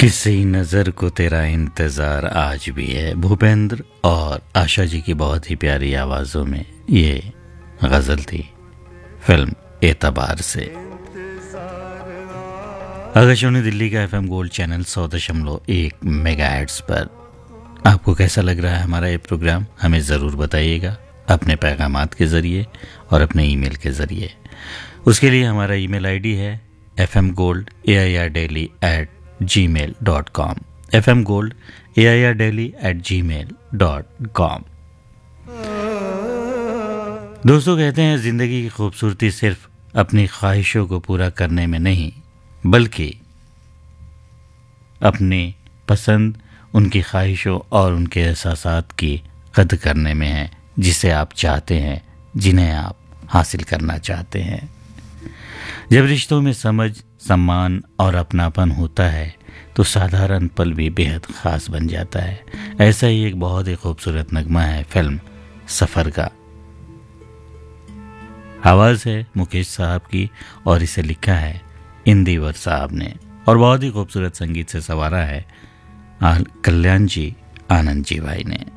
किसी नज़र को तेरा इंतज़ार आज भी है, भूपेंद्र और आशा जी की बहुत ही प्यारी आवाज़ों में ये गज़ल थी फिल्म एतबार से। आकाशवाणी दिल्ली का FM गोल्ड चैनल 100.1 मेगाहर्ट्ज़ पर आपको कैसा लग रहा है हमारा ये प्रोग्राम, हमें ज़रूर बताइएगा अपने पैगामात के ज़रिए और अपने ईमेल के ज़रिए। उसके लिए हमारा ईमेल आईडी है fmgold@gmail.com fmgold@gmail.com। दोस्तों, कहते हैं ज़िंदगी की खूबसूरती सिर्फ अपनी ख्वाहिशों को पूरा करने में नहीं, बल्कि अपनी पसंद, उनकी ख्वाहिशों और उनके एहसासात की कद्र करने में है, जिसे आप चाहते हैं, जिन्हें आप हासिल करना चाहते हैं। जब रिश्तों में समझ, सम्मान और अपनापन होता है तो साधारण पल भी बेहद ख़ास बन जाता है। ऐसा ही एक बहुत ही खूबसूरत नगमा है फिल्म सफ़र का। आवाज़ है मुकेश साहब की और इसे लिखा है इंदिवर साहब ने और बहुत ही खूबसूरत संगीत से संवारा है कल्याण जी, आनंद जी भाई ने।